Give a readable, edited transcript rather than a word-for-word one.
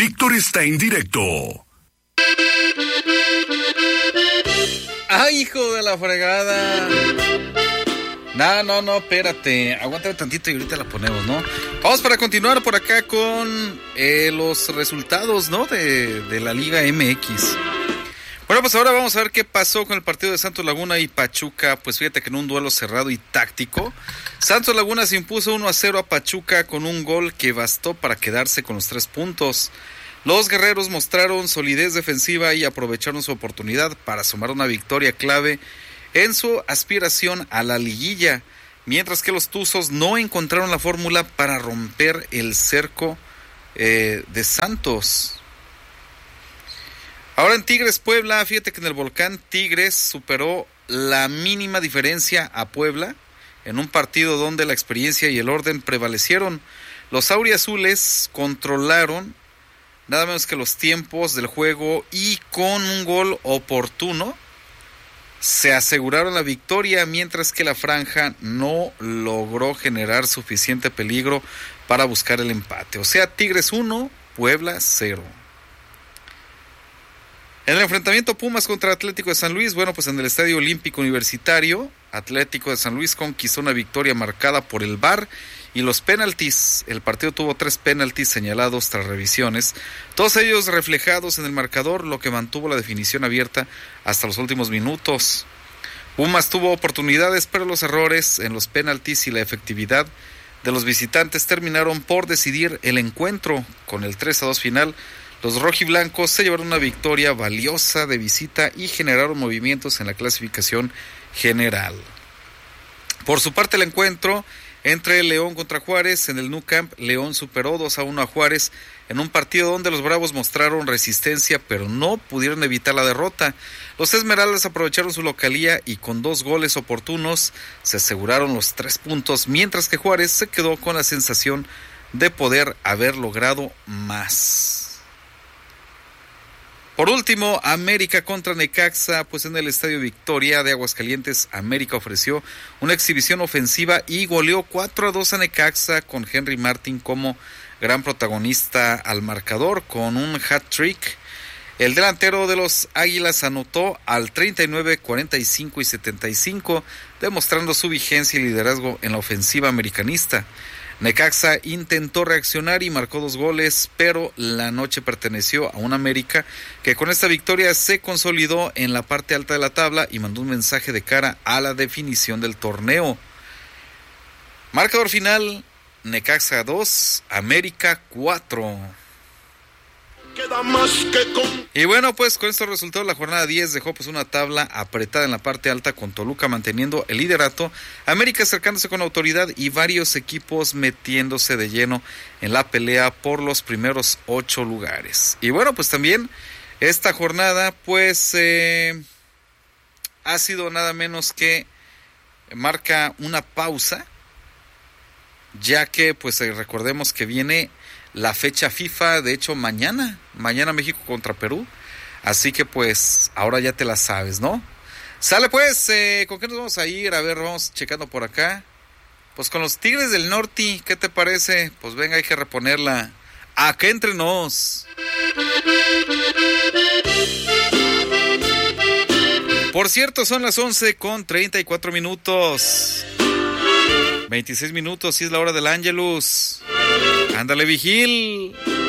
Víctor está en directo. ¡Ay, hijo de la fregada! No, espérate. Aguántame tantito y ahorita la ponemos, ¿no? Vamos para continuar por acá con los resultados, ¿no? De la Liga MX. Bueno, pues ahora vamos a ver qué pasó con el partido de Santos Laguna y Pachuca. Pues fíjate que en un duelo cerrado y táctico, Santos Laguna se impuso 1-0 a Pachuca con un gol que bastó para quedarse con los 3 puntos. Los guerreros mostraron solidez defensiva y aprovecharon su oportunidad para sumar una victoria clave en su aspiración a la liguilla, mientras que los Tuzos no encontraron la fórmula para romper el cerco de Santos. Ahora en Tigres Puebla, fíjate que en el Volcán Tigres superó la mínima diferencia a Puebla en un partido donde la experiencia y el orden prevalecieron. Los auriazules controlaron nada menos que los tiempos del juego y con un gol oportuno se aseguraron la victoria, mientras que la franja no logró generar suficiente peligro para buscar el empate. O sea, Tigres 1, Puebla 0. En el enfrentamiento Pumas contra Atlético de San Luis, bueno, pues en el Estadio Olímpico Universitario, Atlético de San Luis conquistó una victoria marcada por el VAR y los penaltis. El partido tuvo 3 penaltis señalados tras revisiones, todos ellos reflejados en el marcador, lo que mantuvo la definición abierta hasta los últimos minutos. Pumas tuvo oportunidades, pero los errores en los penaltis y la efectividad de los visitantes terminaron por decidir el encuentro. Con el 3-2 final, los rojiblancos se llevaron una victoria valiosa de visita y generaron movimientos en la clasificación general. Por su parte, el encuentro entre León contra Juárez en el Nou Camp, León superó 2-1 a Juárez en un partido donde los Bravos mostraron resistencia, pero no pudieron evitar la derrota. Los Esmeraldas aprovecharon su localía y con 2 goles oportunos se aseguraron los 3 puntos, mientras que Juárez se quedó con la sensación de poder haber logrado más. Por último, América contra Necaxa, pues en el Estadio Victoria de Aguascalientes, América ofreció una exhibición ofensiva y goleó 4-2 a Necaxa, con Henry Martin como gran protagonista al marcador con un hat-trick. El delantero de los Águilas anotó al 39, 45 y 75, demostrando su vigencia y liderazgo en la ofensiva americanista. Necaxa intentó reaccionar y marcó 2 goles, pero la noche perteneció a un América que con esta victoria se consolidó en la parte alta de la tabla y mandó un mensaje de cara a la definición del torneo. Marcador final: Necaxa 2, América 4. Y bueno, pues con estos resultados la jornada 10 dejó pues una tabla apretada en la parte alta, con Toluca manteniendo el liderato, América acercándose con autoridad y varios equipos metiéndose de lleno en la pelea por los primeros 8 lugares. Y bueno, pues también esta jornada pues ha sido nada menos que marca una pausa, ya que pues recordemos que viene la fecha FIFA, de hecho mañana México contra Perú, así que pues ahora ya te la sabes, ¿no? Sale pues, ¿con qué nos vamos a ir? A ver, vamos checando por acá. Pues con los Tigres del Norte, ¿qué te parece? Pues venga, hay que reponerla. Acá entre nos. Por cierto, son las 11:34. 26 minutos, y es la hora del Ángelus. Ándale, Vigil.